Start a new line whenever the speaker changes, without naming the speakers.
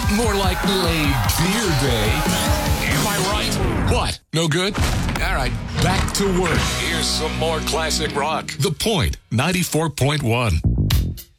More like late beer day. Am I right? What? No good? All right, back to work. Here's some more classic rock. The Point, 94.1.